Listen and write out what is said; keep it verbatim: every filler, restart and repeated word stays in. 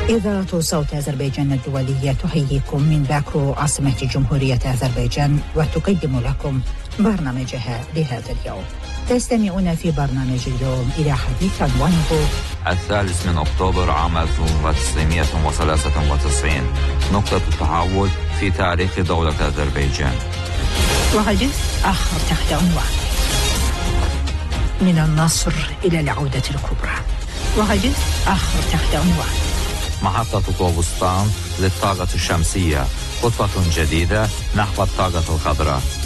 إذاعة صوت أذربيجان الدولية تحييكم من باكو عاصمة جمهورية أذربيجان وتقدم لكم برنامجها لهذا اليوم. تستمعون في برنامج اليوم إلى حديث عنوانه الثالث من أكتوبر عام ألف وتسعمائة وثلاثة وتسعين، نقطة تحول في تاريخ دولة أذربيجان. وحديث آخر تحت عنوان من النصر إلى العودة الكبرى. وحديث آخر تحت عنوان محطة طوبستان للطاقة الشمسية، خطوة جديدة نحو الطاقة الخضراء.